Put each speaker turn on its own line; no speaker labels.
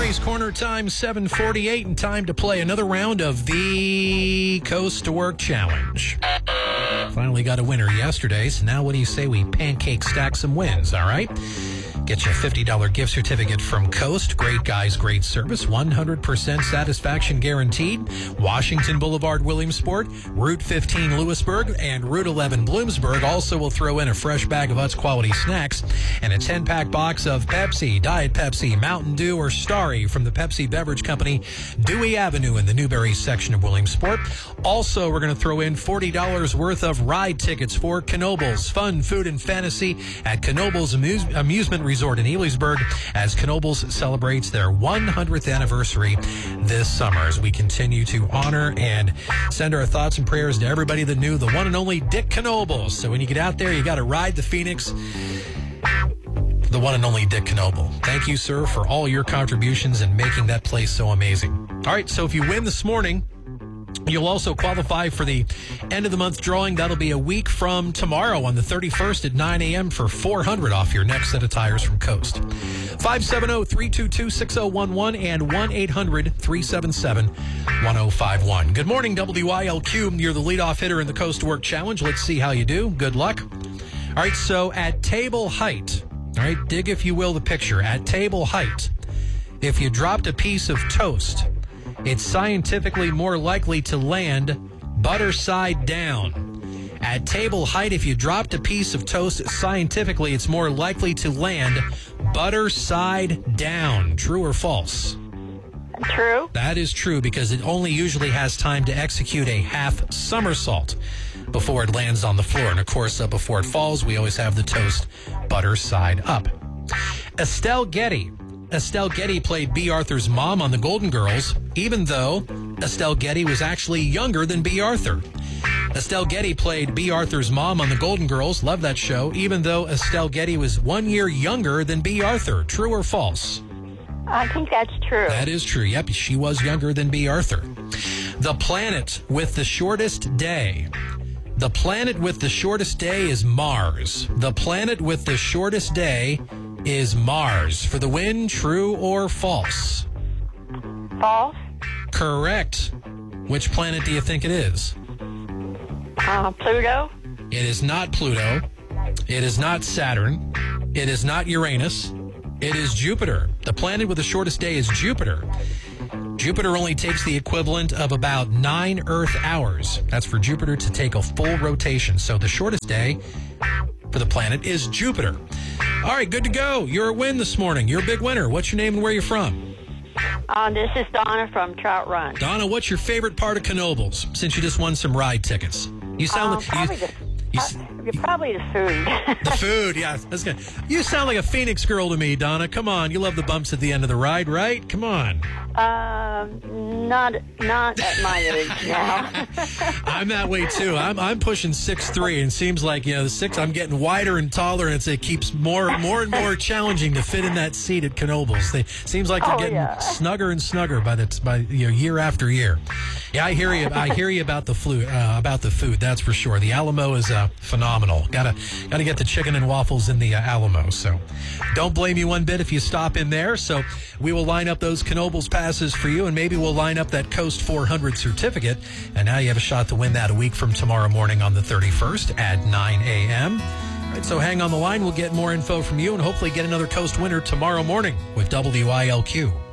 Gary's Corner, time 7:48, and time to play another round of the Coast to Work Challenge. Finally got a winner yesterday, so now what do you say we pancake stack some wins, all right? Get you a $50 gift certificate from Coast. Great guys, great service. 100% satisfaction guaranteed. Washington Boulevard, Williamsport, Route 15, Lewisburg, and Route 11, Bloomsburg. Also will throw in a fresh bag of Utz quality snacks and a 10-pack box of Pepsi, Diet Pepsi, Mountain Dew, or Starry from the Pepsi Beverage Company, Dewey Avenue in the Newberry section of Williamsport. Also, we're going to throw in $40 worth of ride tickets for Knoebels. Fun, food, and fantasy at Knoebels Amusement Resort in Elysburg as Knoebels celebrates their 100th anniversary this summer, as we continue to honor and send our thoughts and prayers to everybody that knew the one and only Dick Knoebels. So when you get out there, you got to ride the Phoenix, the one and only Dick Knoebel. Thank you, sir, for all your contributions and making that place so amazing. All right, so if you win this morning, you'll also qualify for the end of the month drawing. That'll be a week from tomorrow on the 31st at 9 a.m. for $400 off your next set of tires from Coast. 570-322-6011 and 1-800-377-1051. Good morning, WILQ. You're the leadoff hitter in the Coast to Work Challenge. Let's see how you do. Good luck. All right, so at table height, all right, dig, if you will, the picture. At table height, if you dropped a piece of toast, it's scientifically more likely to land butter side down. At table height, if you dropped a piece of toast, scientifically, it's more likely to land butter side down. True or false?
True.
That is true, because it only usually has time to execute a half somersault before it lands on the floor. And, of course, before it falls, we always have the toast butter side up. Estelle Getty played B. Arthur's mom on The Golden Girls, even though Estelle Getty was actually younger than B. Arthur. Estelle Getty played B. Arthur's mom on The Golden Girls. Love that show, even though Estelle Getty was 1 year younger than B. Arthur. True or false?
I think that's true.
That is true. Yep, she was younger than B. Arthur. The planet with the shortest day. The planet with the shortest day is Mars. The planet with the shortest day is Mars. For the win, true or false?
False.
Correct. Which planet do you think it is?
Pluto.
It is not Pluto. It is not Saturn. It is not Uranus. It is Jupiter. The planet with the shortest day is Jupiter. Jupiter only takes the equivalent of about 9 Earth hours. That's for Jupiter to take a full rotation. So the shortest day for the planet is Jupiter. All right, good to go. You're a win this morning. You're a big winner. What's your name and where you're from?
This is Donna from Trout Run.
Donna, what's your favorite part of Knoebels, since you just won some ride tickets? You sound
probably the food.
The food, yeah. That's good. You sound like a Phoenix girl to me, Donna. Come on. You love the bumps at the end of the ride, right? Come on.
Not at my age now.
I'm that way too. I'm pushing 6'3", and it seems like, the 6, I'm getting wider and taller, and it keeps more and more challenging to fit in that seat at Knoebels. Seems like they're getting snugger and snugger by year after year. Yeah, I hear you about the food. That's for sure. The Alamo is phenomenal. Gotta get the chicken and waffles in the Alamo. So don't blame you one bit if you stop in there. So we will line up those Knoebels passes for you, and maybe we'll line up that Coast 400 certificate. And now you have a shot to win that a week from tomorrow morning on the 31st at 9 a.m. All right, so hang on the line. We'll get more info from you and hopefully get another Coast winner tomorrow morning with WILQ.